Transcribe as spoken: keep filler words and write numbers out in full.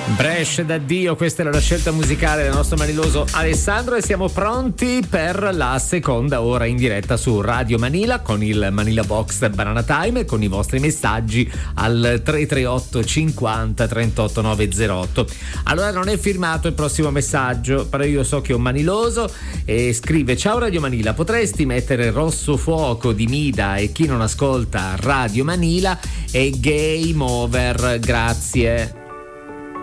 Brescia d'addio, questa era la scelta musicale del nostro maniloso Alessandro e siamo pronti per la seconda ora in diretta su Radio Manila con il Manila Box Banana Time e con i vostri messaggi al tre tre otto cinquanta trentotto novecentotto. Allora non è firmato il prossimo messaggio, però io so che è un maniloso e scrive: ciao Radio Manila, potresti mettere Rosso Fuoco di Mida e chi non ascolta Radio Manila è game over, grazie.